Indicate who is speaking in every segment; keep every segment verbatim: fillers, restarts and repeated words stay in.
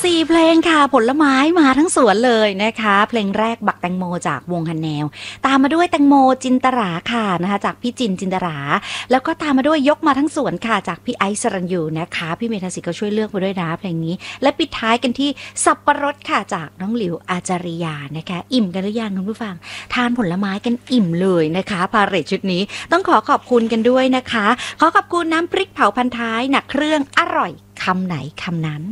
Speaker 1: สี่เพลงค่ะผลไม้มาทั้งสวนเลยนะคะเพลงแรกบักแตงโมจากวงฮันแนวตามมาด้วยแตงโมจินตราค่ะนะคะจากพี่จินจินตราแล้วก็ตามมาด้วยยกมาทั้งสวนค่ะจากพี่ไอซ์สรัญยูนะคะพี่เมธาสิก็ช่วยเลือกมาด้วยนะเพลงนี้และปิดท้ายกันที่สับปะรดค่ะจากน้องหลิวอาจาริยานะคะอิ่มกันหรือยังคุณผู้ฟังทานผลไม้กันอิ่มเลยนะคะพาเหรดชุดนี้ต้องขอขอบคุณกันด้วยนะคะขอขอบคุณน้ำพริกเผาพันท้ายหนักเครื่องอร่อยคำไหนคำนั้น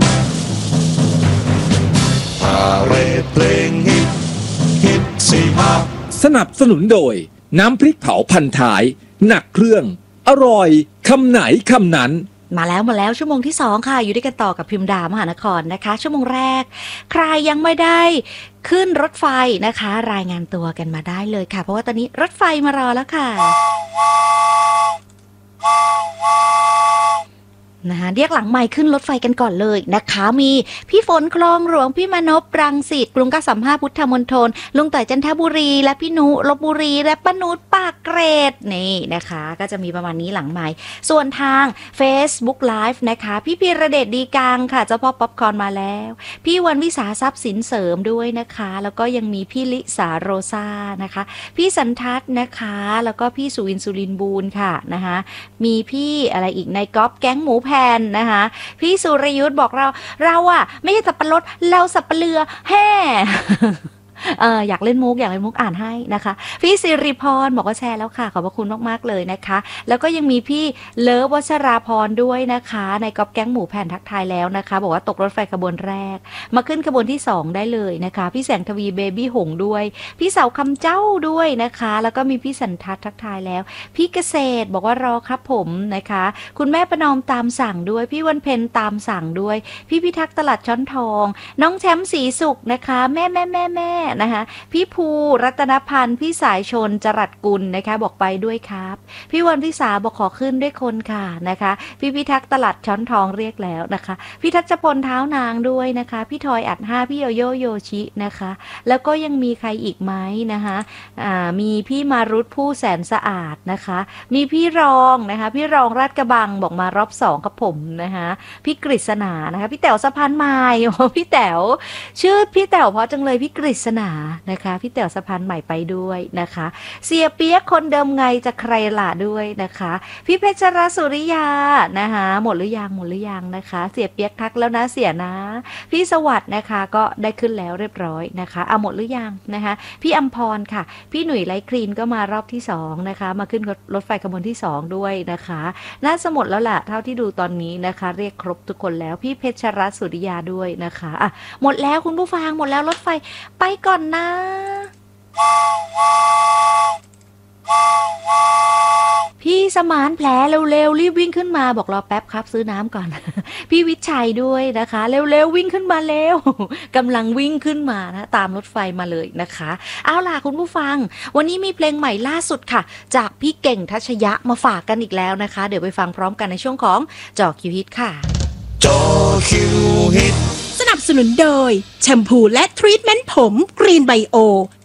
Speaker 2: พาเหรดเพลงฮิตฮิตสี่ห้า
Speaker 3: สนับสนุนโดยน้ำพริกเผาพันท้ายหนักเครื่องอร่อยคำไหนคำนั้น
Speaker 1: มาแล้วมาแล้วชั่วโมงที่สองค่ะอยู่ด้วยกันต่อกับพิมดามหานครนะคะชั่วโมงแรกใครยังไม่ได้ขึ้นรถไฟนะคะรายงานตัวกันมาได้เลยค่ะเพราะว่าตอนนี้รถไฟมารอแล้วค่ะนะคะเรียกหลังไมค์ขึ้นรถไฟกันก่อนเลยนะคะมีพี่ฝนคลองหลวงพี่มนพรังสิตกรุงเก้าสามห้าพุทธมณฑลลุงต่อยจันทบุรีและพี่นุลพบุรีและป้านุชปากเกรดนี่นะคะก็จะมีประมาณนี้หลังไมค์ส่วนทาง Facebook Live นะคะพี่พีระเดชดีกังค่ะเจ้าพ่อป๊อปคอร์นมาแล้วพี่วันวิสาทรัพย์สินเสริมด้วยนะคะแล้วก็ยังมีพี่ลิสาโรซานะคะพี่สันทัศน์นะคะแล้วก็พี่สุวินสุรินบูรณ์ค่ะนะคะมีพี่อะไรอีกในก๊อฟแก๊งหมูแพนนะคะพี่สุรยุทธ์บอกเราเราอะไม่ใช่สับปะรดเราสับปะเลือแห่เอออยากเล่นมุกอยากเล่นมุกอ่านให้นะคะพี่สิริพรบอกว่าแชร์แล้วค่ะขอบพระคุณมากๆเลยนะคะแล้วก็ยังมีพี่เลิฟวัชราพรด้วยนะคะในกอบแก๊งหมูแผ่นทักทายแล้วนะคะบอกว่าตกรถไฟขบวนแรกมาขึ้นขบวนที่สองได้เลยนะคะพี่แสงทวีเบบี้หงด้วยพี่สาวคำเจ้าด้วยนะคะแล้วก็มีพี่สันทัศน์ทักทายแล้วพี่เกษตรบอกว่ารอครับผมนะคะคุณแม่ประนอมตามสั่งด้วยพี่วันเพ็ญตามสั่งด้วยพี่พิทักษ์ตลาดช้อนทองน้องแชมป์ศรีสุขนะคะแม่แม่แม่แม่นะคะพี่ภูรัตนพันธ์พี่สายชนจรัสกุลนะคะบอกไปด้วยครับพี่วันพิสาบอกขอขึ้นด้วยคนค่ะนะคะพี่พิทักษ์ตลาดช้อนทองเรียกแล้วนะคะพี่ทัชพลเท้านางด้วยนะคะพี่ทอยอัดห้าพี่โยโยโยชินะคะแล้วก็ยังมีใครอีกไหมนะคะอ่ามีพี่มารุตผู้แสนสะอาดนะคะมีพี่รองนะคะพี่รองราชกระบังบอกมารอบสองกับผมนะคะพี่กฤษณานะคะพี่แต๋วสะพานไม้โอ้พี่แต๋วชื่อพี่แต๋วเพราะจังเลยพี่กฤษณานะคะพี่แต๋วสะพานใหม่ไปด้วยนะคะเสียเปียกคนเดิมไงจะใครล่ะด้วยนะคะพี่เพชรราสุริยานะคะหมดหรือยังหมดหรือยังนะคะเสียเปียกทักแล้วนะเสียนะพี่สวัสดิ์นะคะก็ได้ขึ้นแล้วเรียบร้อยนะคะเอาหมดหรือยังนะคะพี่อัมพรค่ะพี่หนุ่ยไลคลีนก็มารอบที่สองนะคะมาขึ้นรถไฟขบวนที่สองด้วยนะคะน่าจะหมดแล้วล่ะเท่าที่ดูตอนนี้นะคะเรียกครบทุกคนแล้วพี่เพชรราสุริยาด้วยนะคะอ่ะหมดแล้วคุณผู้ฟังหมดแล้วรถไฟไปก่อนนะพี่สมานแผลเร็วๆรีบวิ่งขึ้นมาบอกรอแป๊บครับซื้อน้ำก่อน พี่วิชัยด้วยนะคะเร็วๆวิ่งขึ้นมาเร็ว กำลังวิ่งขึ้นมานะตามรถไฟมาเลยนะคะเอาล่ะคุณผู้ฟังวันนี้มีเพลงใหม่ล่าสุดค่ะจากพี่เก่งทัชยะมาฝากกันอีกแล้วนะคะเดี๋ยวไปฟังพร้อมกันในช่วงของจอคิวฮิตค่ะ
Speaker 2: จอคิวฮิต
Speaker 4: สนับสนุนโดยแชมพูและทรีทเมนต์ผมกรีนไบโอ